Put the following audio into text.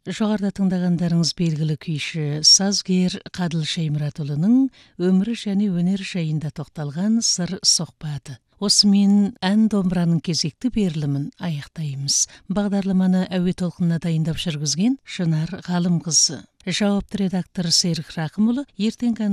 Жоғарыда тыңдағандарыңыз белгілі күйші сазгер Қадыл Шаймұратұлының өмірі және өнер жайында тоқталған сыр сұхбаты. Осымен ән домбыраның кезекті берілімін аяқтаймыз. Бағдарламаны әуе толқынына дайындап жүргізген Шынар Ғалымқызы. Жауапты редактор Серік Рақымұлы. Ертеңгі